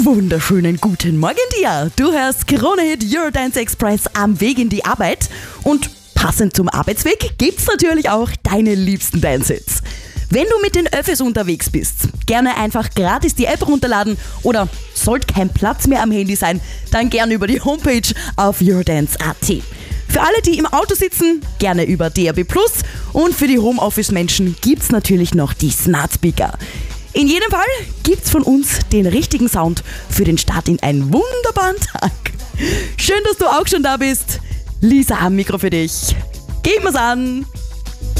Wunderschönen guten Morgen dir. Du hörst Krone-Hit Eurodance Express am Weg in die Arbeit. Und passend zum Arbeitsweg gibt's natürlich auch deine liebsten Dance-Hits. Wenn du mit den Öffis unterwegs bist, gerne einfach gratis die App runterladen oder sollte kein Platz mehr am Handy sein, dann gerne über die Homepage auf eurodance.at. Für alle, die im Auto sitzen, gerne über DAB+. Und für die Homeoffice-Menschen gibt's natürlich noch die Smart Speaker. In jedem Fall gibt's von uns den richtigen Sound für den Start in einen wunderbaren Tag. Schön, dass du auch schon da bist. Lisa am Mikro für dich. Gib mir's an!